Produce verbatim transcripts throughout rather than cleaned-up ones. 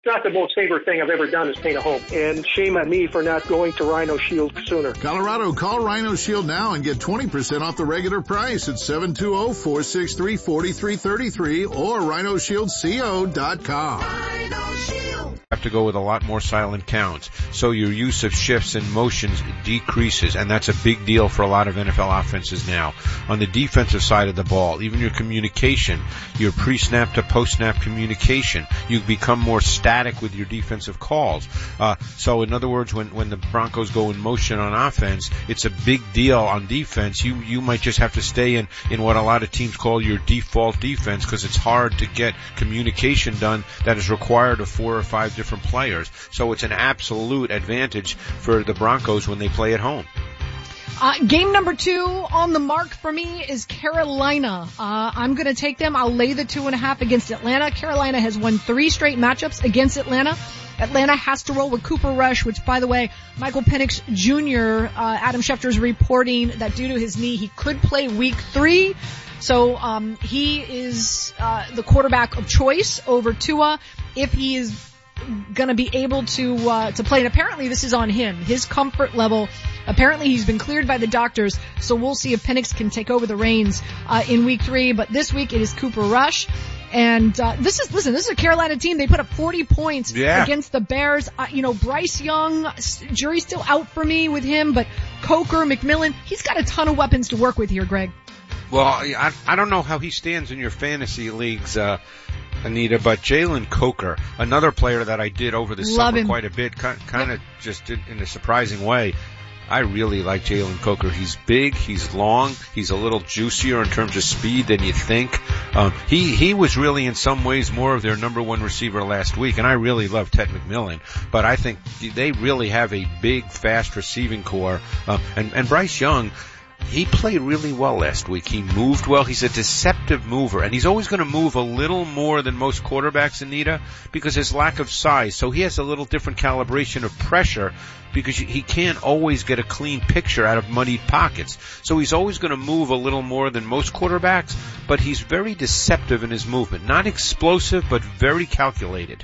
not the most favorite thing I've ever done is paint a home. And shame on me for not going to Rhino Shield sooner. Colorado, call Rhino Shield now and get twenty percent off the regular price at seven two zero, four six three, four three three three or rhino shield co dot com. Rhino Shield. Have to go with a lot more silent counts, so your use of shifts and motions decreases, and that's a big deal for a lot of N F L offenses now. On the defensive side of the ball, even your communication, your pre-snap to post-snap communication, you become more static with your defensive calls. Uh, so in other words, when, when the Broncos go in motion on offense, it's a big deal on defense. You, you might just have to stay in, in what a lot of teams call your default defense, because it's hard to get communication done that is required of four or five different players. So it's an absolute advantage for the Broncos when they play at home. Uh, game number two on the mark for me is Carolina. Uh, I'm going to take them. I'll lay the two and a half against Atlanta. Carolina has won three straight matchups against Atlanta. Atlanta has to roll with Cooper Rush, which, by the way, Michael Penix Junior, uh, Adam Schefter is reporting that due to his knee, he could play week three. So, um, he is, uh, the quarterback of choice over Tua if he is going to be able to, uh, to play. And apparently this is on him. His comfort level, apparently he's been cleared by the doctors. So we'll see if Penix can take over the reins, uh, in week three. But this week it is Cooper Rush. And, uh, this is, listen, this is a Carolina team. They put up forty points yeah. against the Bears. Uh, you know, Bryce Young, jury's still out for me with him, but Coker, McMillan, he's got a ton of weapons to work with here, Greg. Well, I, I don't know how he stands in your fantasy leagues, uh, Anita, but Jalen Coker, another player that I did over the Love summer him. quite a bit, kind, kind of just did in a surprising way. I really like Jalen Coker. He's big, he's long, he's a little juicier in terms of speed than you think. Um, he, he was really in some ways more of their number one receiver last week, and I really love Ted McMillan, but I think they really have a big, fast receiving core. Um, and, and Bryce Young, he played really well last week. He moved well. He's a deceptive mover, and he's always going to move a little more than most quarterbacks, Anita, because his lack of size. So he has a little different calibration of pressure because he can't always get a clean picture out of muddied pockets. So he's always going to move a little more than most quarterbacks, but he's very deceptive in his movement. Not explosive, but very calculated.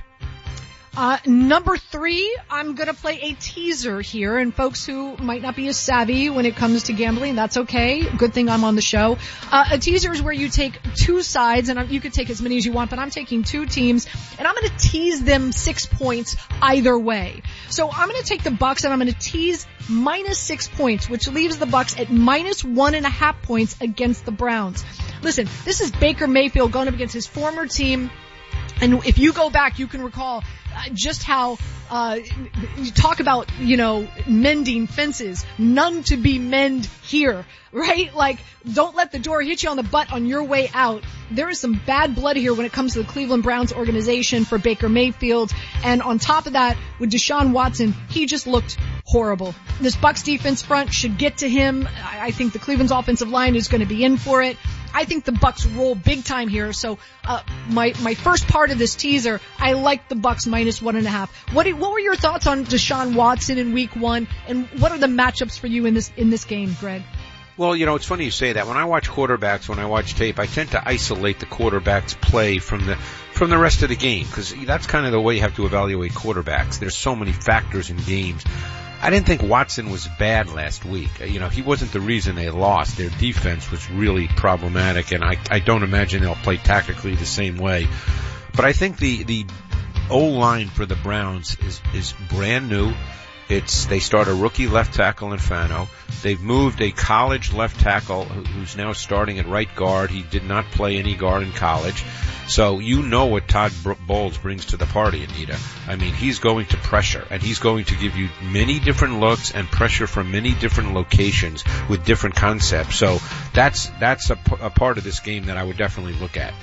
Uh, number three, I'm gonna play a teaser here, and folks who might not be as savvy when it comes to gambling, that's okay. Good thing I'm on the show. Uh, a teaser is where you take two sides, and you could take as many as you want, but I'm taking two teams, and I'm gonna tease them six points either way. So I'm gonna take the Bucks, and I'm gonna tease minus six points, which leaves the Bucks at minus one and a half points against the Browns. Listen, this is Baker Mayfield going up against his former team, and if you go back, you can recall Uh, just how, uh, you talk about, you know, mending fences, none to be mend here, right? Like, don't let the door hit you on the butt on your way out. There is some bad blood here when it comes to the Cleveland Browns organization for Baker Mayfield. And on top of that, with Deshaun Watson, he just looked horrible. This Bucs defense front should get to him. I, I think the Cleveland's offensive line is going to be in for it. I think the Bucs roll big time here. So, uh, my, my first part of this teaser, I like the Bucs minus one and a half. What, what were your thoughts on Deshaun Watson in week one? And what are the matchups for you in this, in this game, Greg? Well, you know, it's funny you say that. When I watch quarterbacks, when I watch tape, I tend to isolate the quarterback's play from the, from the rest of the game, because that's kind of the way you have to evaluate quarterbacks. There's so many factors in games. I didn't think Watson was bad last week. You know, he wasn't the reason they lost. Their defense was really problematic, and I, I don't imagine they'll play tactically the same way. But I think the, the O-line for the Browns is, is brand new. It's, they start a rookie left tackle in Fano. They've moved a college left tackle who's now starting at right guard. He did not play any guard in college. So you know what Todd Bowles brings to the party, Anita. I mean, he's going to pressure, and he's going to give you many different looks and pressure from many different locations with different concepts. So that's, that's a, a part of this game that I would definitely look at.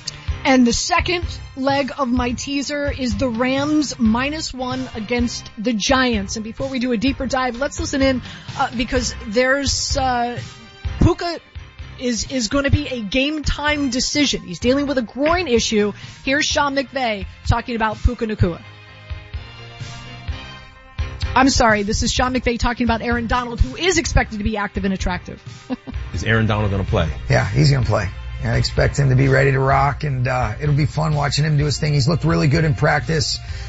And the second leg of my teaser is the Rams minus one against the Giants. And before we do a deeper dive, let's listen in, uh, because there's, uh, Puka is, is going to be a game time decision. He's dealing with a groin issue. Here's Sean McVay talking about Puka Nacua. I'm sorry, this is Sean McVay talking about Aaron Donald, who is expected to be active and attractive. Is Aaron Donald going to play? Yeah, he's going to play. I expect him to be ready to rock, and uh it'll be fun watching him do his thing. He's looked really good in practice.